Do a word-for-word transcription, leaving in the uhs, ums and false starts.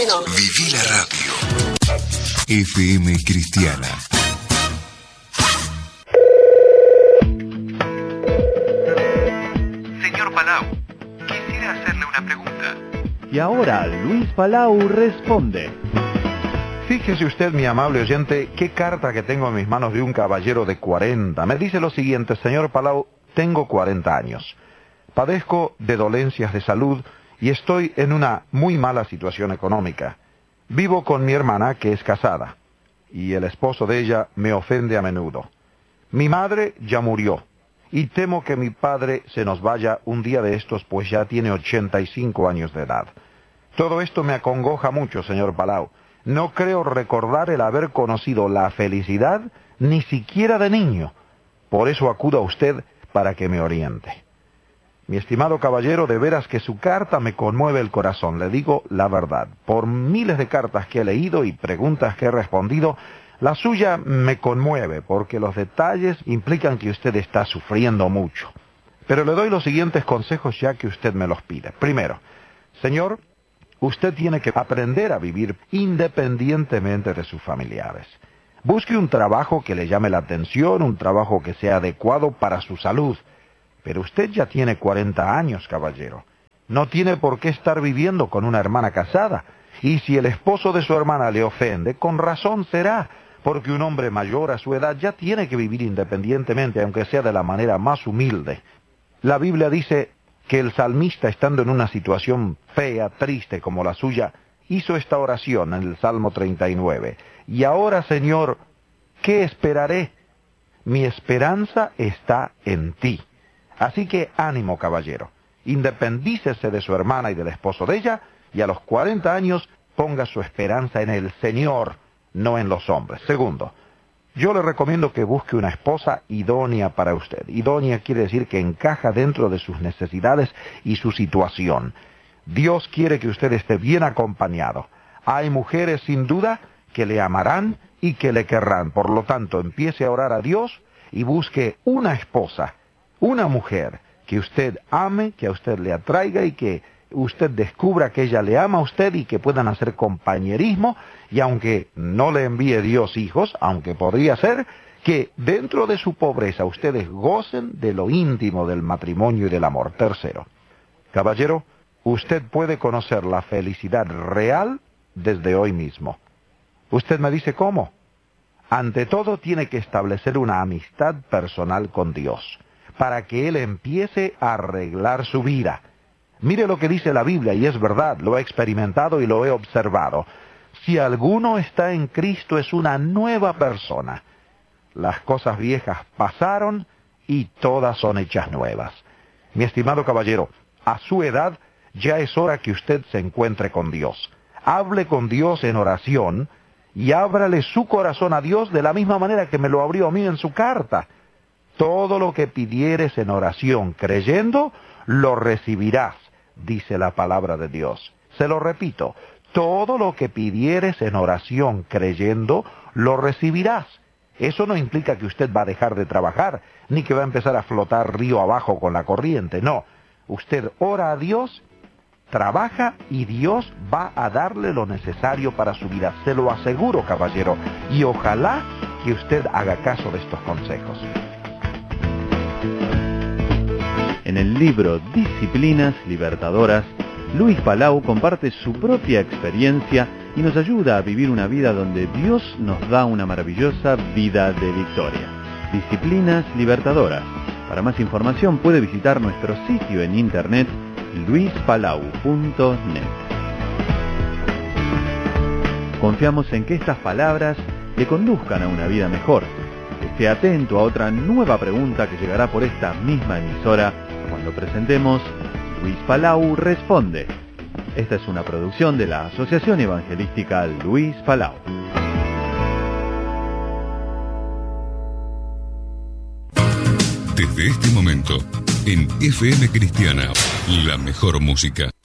no. Viví la radio. F M Cristiana. Señor Palau, quisiera hacerle una pregunta. Y ahora Luis Palau responde. Fíjese usted, mi amable oyente, qué carta que tengo en mis manos de un caballero de cuarenta. Me dice lo siguiente: señor Palau, tengo cuarenta años. Padezco de dolencias de salud y estoy en una muy mala situación económica. Vivo con mi hermana, que es casada, y el esposo de ella me ofende a menudo. Mi madre ya murió, y temo que mi padre se nos vaya un día de estos, pues ya tiene ochenta y cinco años de edad. Todo esto me acongoja mucho, señor Palau. No creo recordar el haber conocido la felicidad ni siquiera de niño. Por eso acudo a usted para que me oriente. Mi estimado caballero, de veras que su carta me conmueve el corazón. Le digo la verdad. Por miles de cartas que he leído y preguntas que he respondido, la suya me conmueve porque los detalles implican que usted está sufriendo mucho. Pero le doy los siguientes consejos ya que usted me los pide. Primero, señor, usted tiene que aprender a vivir independientemente de sus familiares. Busque un trabajo que le llame la atención, un trabajo que sea adecuado para su salud. Pero usted ya tiene cuarenta años, caballero. No tiene por qué estar viviendo con una hermana casada. Y si el esposo de su hermana le ofende, con razón será, porque un hombre mayor a su edad ya tiene que vivir independientemente, aunque sea de la manera más humilde. La Biblia dice que el salmista, estando en una situación fea, triste como la suya, hizo esta oración en el Salmo treinta y nueve. Y ahora, Señor, ¿qué esperaré? Mi esperanza está en ti. Así que ánimo, caballero. Independícese de su hermana y del esposo de ella, y a los cuarenta años ponga su esperanza en el Señor, no en los hombres. Segundo, yo le recomiendo que busque una esposa idónea para usted. Idónea quiere decir que encaja dentro de sus necesidades y su situación. Dios quiere que usted esté bien acompañado. Hay mujeres sin duda que le amarán y que le querrán. Por lo tanto, empiece a orar a Dios y busque una esposa, una mujer que usted ame, que a usted le atraiga y que usted descubra que ella le ama a usted y que puedan hacer compañerismo, y aunque no le envíe Dios hijos, aunque podría ser, que dentro de su pobreza ustedes gocen de lo íntimo del matrimonio y del amor. Tercero, caballero, usted puede conocer la felicidad real desde hoy mismo. Usted me dice cómo. Ante todo tiene que establecer una amistad personal con Dios, para que Él empiece a arreglar su vida. Mire lo que dice la Biblia, y es verdad, lo he experimentado y lo he observado. Si alguno está en Cristo, es una nueva persona. Las cosas viejas pasaron y todas son hechas nuevas. Mi estimado caballero, a su edad ya es hora que usted se encuentre con Dios. Hable con Dios en oración y ábrale su corazón a Dios de la misma manera que me lo abrió a mí en su carta. Todo lo que pidieres en oración creyendo, lo recibirás, dice la palabra de Dios. Se lo repito, todo lo que pidieres en oración creyendo, lo recibirás. Eso no implica que usted va a dejar de trabajar, ni que va a empezar a flotar río abajo con la corriente, no. Usted ora a Dios, trabaja y Dios va a darle lo necesario para su vida. Se lo aseguro, caballero, y ojalá que usted haga caso de estos consejos. En el libro Disciplinas Libertadoras, Luis Palau comparte su propia experiencia y nos ayuda a vivir una vida donde Dios nos da una maravillosa vida de victoria. Disciplinas Libertadoras. Para más información puede visitar nuestro sitio en internet luis palau punto net. Confiamos en que estas palabras le conduzcan a una vida mejor. Esté atento a otra nueva pregunta que llegará por esta misma emisora cuando presentemos Luis Palau Responde. Esta es una producción de la Asociación Evangelística Luis Palau. Desde este momento, en F M Cristiana, la mejor música.